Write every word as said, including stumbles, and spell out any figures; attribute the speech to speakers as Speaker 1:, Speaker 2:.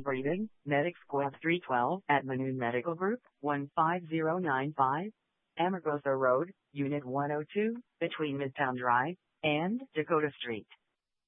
Speaker 1: breathing, Medic Squad three twelve at Manoon Medical Group, one five zero nine five, Amargosa Road, Unit one oh two, between Midtown Drive and Dakota Street.